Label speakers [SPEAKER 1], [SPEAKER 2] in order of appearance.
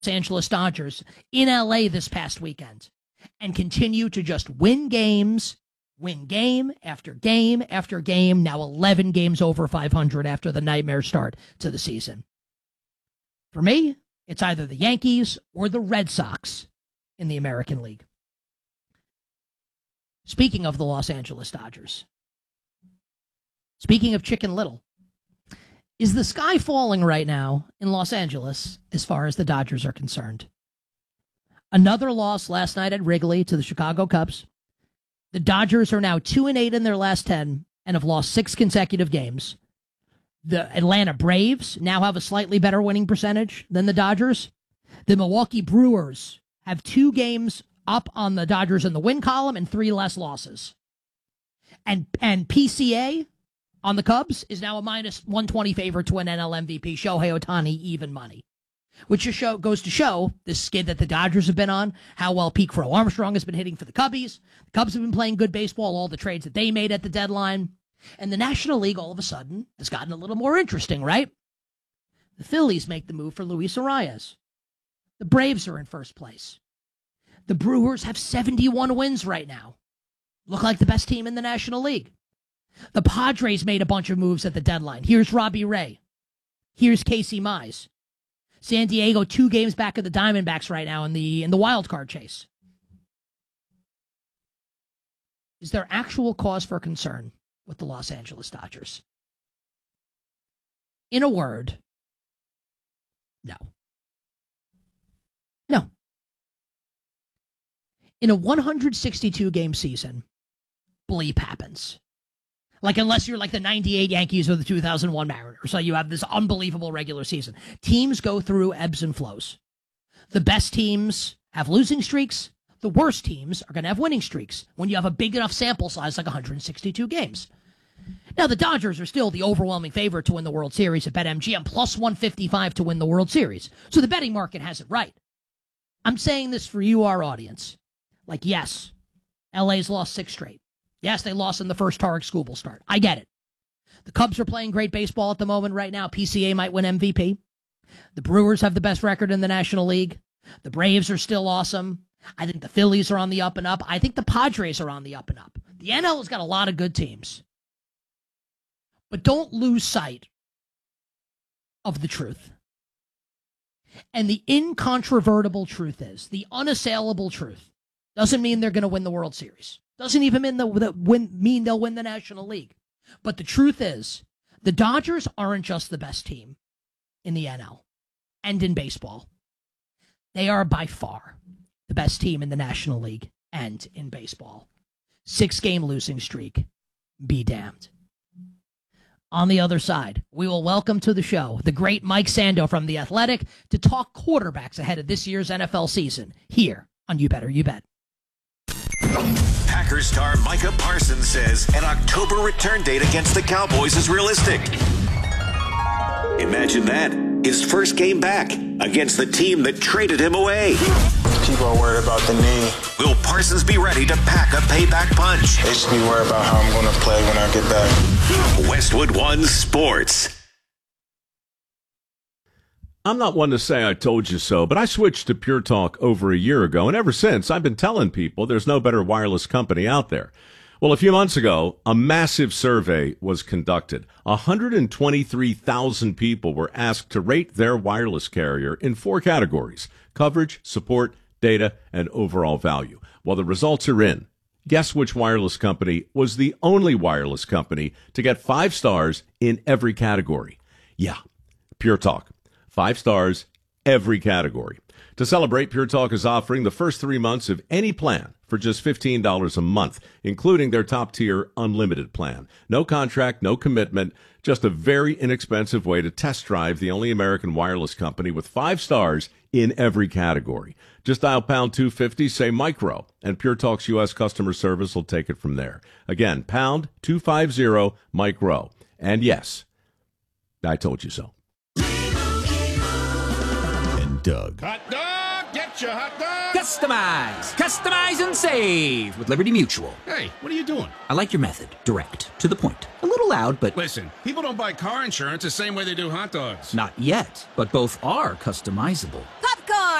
[SPEAKER 1] Angeles Dodgers in LA this past weekend and continue to just win games, win game after game after game, now 11 games over 500 after the nightmare start to the season. For me, it's either the Yankees or the Red Sox in the American League. Speaking of the Los Angeles Dodgers, speaking of Chicken Little, is the sky falling right now in Los Angeles as far as the Dodgers are concerned? Another loss last night at Wrigley to the Chicago Cubs. The Dodgers are now 2-8 in their last 10 and have lost 6 consecutive games. The Atlanta Braves now have a slightly better winning percentage than the Dodgers. The Milwaukee Brewers have 2 games up on the Dodgers in the win column and 3 less losses. And PCA on the Cubs is now a minus 120 favorite to win NL MVP. Shohei Ohtani, even money. Which just goes to show this skid that the Dodgers have been on, how well Pete Crow Armstrong has been hitting for the Cubbies. The Cubs have been playing good baseball, all the trades that they made at the deadline. And the National League, all of a sudden, has gotten a little more interesting, right? The Phillies make the move for Luis Arias. The Braves are in first place. The Brewers have 71 wins right now. Look like the best team in the National League. The Padres made a bunch of moves at the deadline. Here's Robbie Ray. Here's Casey Mize. San Diego 2 games back of the Diamondbacks right now in the wild card chase. Is there actual cause for concern with the Los Angeles Dodgers? In a word, no. No. In a 162-game season, bleep happens. Like, unless you're like the 98 Yankees or the 2001 Mariners, so you have this unbelievable regular season. Teams go through ebbs and flows. The best teams have losing streaks. The worst teams are going to have winning streaks when you have a big enough sample size like 162 games. Now, the Dodgers are still the overwhelming favorite to win the World Series at BetMGM, plus 155 to win the World Series. So the betting market has it right. I'm saying this for you, our audience. Like, yes, LA's lost 6 straight. Yes, they lost in the first Tarek Skubal start. I get it. The Cubs are playing great baseball at the moment right now. PCA might win MVP. The Brewers have the best record in the National League. The Braves are still awesome. I think the Phillies are on the up and up. I think the Padres are on the up and up. The NL has got a lot of good teams. But don't lose sight of the truth. And the incontrovertible truth is, the unassailable truth, doesn't mean they're going to win the World Series. Doesn't even mean they'll win the National League. But the truth is, the Dodgers aren't just the best team in the NL and in baseball. They are by far the best team in the National League and in baseball. 6-game losing streak. Be damned. On the other side, we will welcome to the show the great Mike Sando from The Athletic to talk quarterbacks ahead of this year's NFL season here on You Better You Bet.
[SPEAKER 2] Packers star Micah Parsons says an October return date against the Cowboys is realistic. Imagine that. His first game back against the team that traded him away.
[SPEAKER 3] People are worried about the knee.
[SPEAKER 2] Will Parsons be ready to pack a payback punch?
[SPEAKER 3] They should be worried about how I'm going to play when I get back.
[SPEAKER 2] Westwood One Sports.
[SPEAKER 4] I'm not one to say I told you so, but I switched to Pure Talk over a year ago, and ever since, I've been telling people there's no better wireless company out there. Well, a few months ago, a massive survey was conducted. 123,000 people were asked to rate their wireless carrier in 4 categories: coverage, support, data, and overall value. Well, the results are in. Guess which wireless company was the only wireless company to get 5 stars in every category? Yeah, Pure Talk. 5 stars, every category. To celebrate, Pure Talk is offering the first 3 months of any plan for just $15 a month, including their top-tier unlimited plan. No contract, no commitment, just a very inexpensive way to test drive the only American wireless company with 5 stars in every category. Just dial pound 250, say micro, and Pure Talk's U.S. customer service will take it from there. Again, pound 250 micro. And yes, I told you so.
[SPEAKER 5] Doug.
[SPEAKER 6] Hot dog!
[SPEAKER 5] Get your hot dog!
[SPEAKER 6] Customize! Customize and save with Liberty Mutual.
[SPEAKER 5] Hey, what are you doing?
[SPEAKER 6] I like your method. Direct. To the point. A little loud, but...
[SPEAKER 5] Listen, people don't buy car insurance the same way they do hot dogs.
[SPEAKER 6] Not yet, but both are customizable.